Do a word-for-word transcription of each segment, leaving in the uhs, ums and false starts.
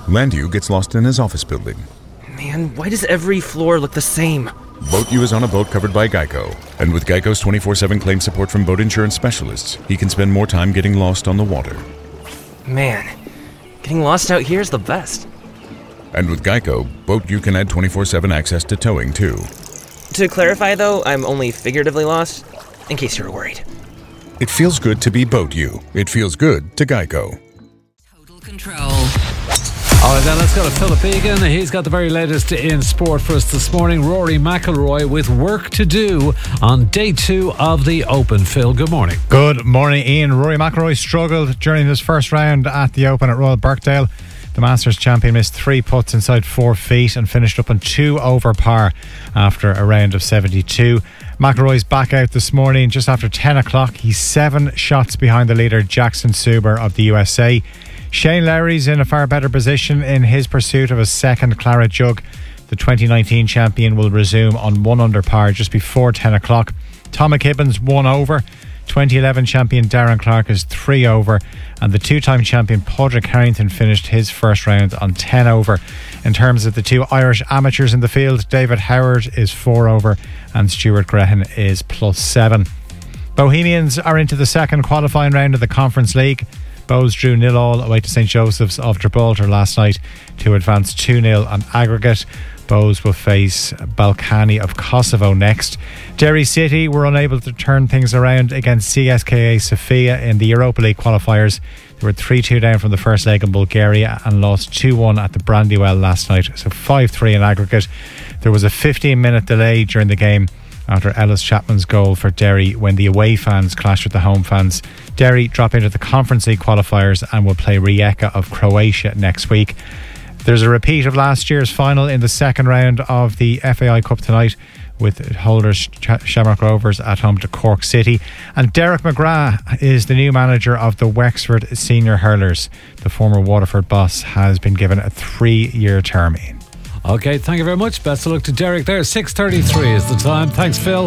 Landu gets lost in his office building. Man, why does every floor look the same? Boat U is on a boat covered by Geico. And with Geico's twenty-four seven claim support from boat insurance specialists, he can spend more time getting lost on the water. Man, getting lost out here is the best. And with Geico, Boat U can add twenty-four seven access to towing, too. To clarify, though, I'm only figuratively lost, in case you were worried. It feels good to be Boat U. It feels good to Geico. Total control. All right, then let's go to Philip Egan. He's got the very latest in sport for us this morning. Rory McIlroy with work to do on day two of the Open. Phil, good morning. Good morning, Ian. Rory McIlroy struggled during his first round at the Open at Royal Birkdale. The Masters champion missed three putts inside four feet and finished up on two over par after a round of seventy-two. McIlroy's back out this morning just after ten o'clock. He's seven shots behind the leader Jackson Suber of the U S A. Shane Lowry's in a far better position in his pursuit of a second claret jug. The twenty nineteen champion will resume on one under par just before ten o'clock. Tom McKibben's one over. twenty eleven champion Darren Clarke is three over, and the two-time champion Padraig Harrington finished his first round on ten over. In terms of the two Irish amateurs in the field, David Howard is four over and Stuart Grehan is plus seven. Bohemians are into the second qualifying round of the Conference League. Bohs drew nil all away to St Joseph's of Gibraltar last night to advance two nil on aggregate. Bohs will face Balkany of Kosovo next. Derry City were unable to turn things around against C S K A Sofia in the Europa League qualifiers. They were three two down from the first leg in Bulgaria and lost two one at the Brandywell last night, so five three in aggregate. There was a fifteen minute delay during the game after Ellis Chapman's goal for Derry when the away fans clashed with the home fans. Derry drop into the Conference League qualifiers and will play Rijeka of Croatia next week. There's a repeat of last year's final in the second round of the F A I Cup tonight, with holders Shamrock Rovers at home to Cork City. And Derek McGrath is the new manager of the Wexford Senior Hurlers. The former Waterford boss has been given a three-year term in. Okay, thank you very much. Best of luck to Derek there. six thirty-three is the time. Thanks, Phil.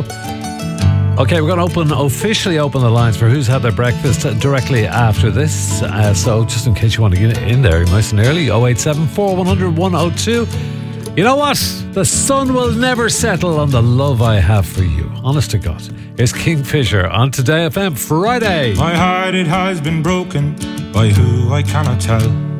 Okay, we're going to open officially open the lines for who's had their breakfast directly after this. Uh, so just in case you want to get in there nice and early, oh eight seven four, one hundred, one oh two. You know what? The sun will never settle on the love I have for you. Honest to God. Here's Kingfisher on Today F M Friday. My heart, it has been broken by who I cannot tell.